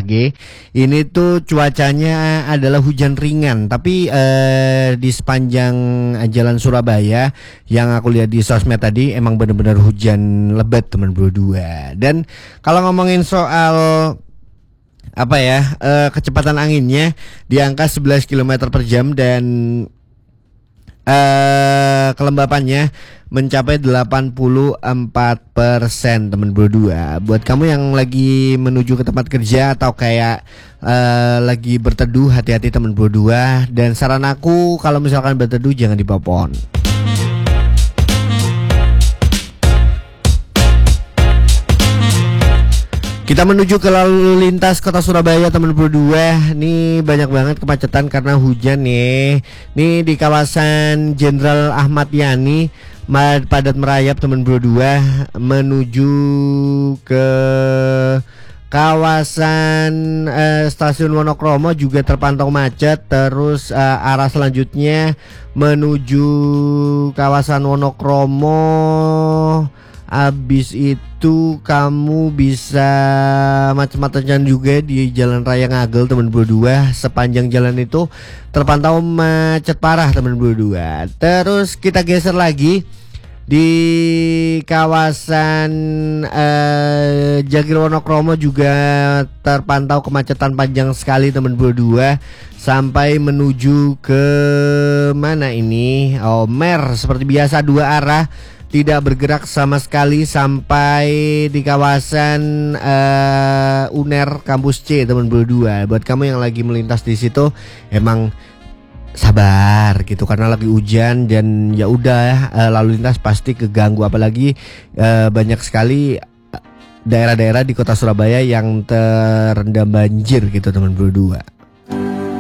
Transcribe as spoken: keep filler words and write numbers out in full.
G. Ini tuh cuacanya adalah hujan ringan, tapi eh, di sepanjang jalan Surabaya yang aku lihat di sosmed tadi emang benar-benar hujan lebat teman berdua. Dan kalau ngomongin soal apa ya, eh, kecepatan anginnya di angka sebelas kilometer per jam dan eh kelembapannya mencapai delapan puluh empat persen teman berdua. Buat kamu yang lagi menuju ke tempat kerja atau kayak uh, lagi berteduh, hati-hati teman berdua. Dan saran aku kalau misalkan berteduh jangan di bawah pohon. Kita menuju ke lalu lintas kota Surabaya teman berdua. Nih banyak banget kemacetan karena hujan nih. Nih di kawasan Jenderal Ahmad Yani padat merayap teman berdua menuju ke kawasan eh, stasiun Wonokromo juga terpantau macet. Terus eh, arah selanjutnya menuju kawasan Wonokromo. Abis itu kamu bisa macam-macam juga di Jalan Raya Ngagel teman berdua. Sepanjang jalan itu terpantau macet parah teman berdua. Terus kita geser lagi di kawasan eh, Jagir Wonokromo juga terpantau kemacetan panjang sekali teman berdua sampai menuju ke mana ini? Oh, Mer seperti biasa dua arah. Tidak bergerak sama sekali sampai di kawasan uh, Uner Kampus C teman berdua. Buat kamu yang lagi melintas di situ emang sabar gitu karena lagi hujan dan ya udah uh, lalu lintas pasti keganggu, apalagi uh, banyak sekali daerah-daerah di kota Surabaya yang terendam banjir gitu teman berdua.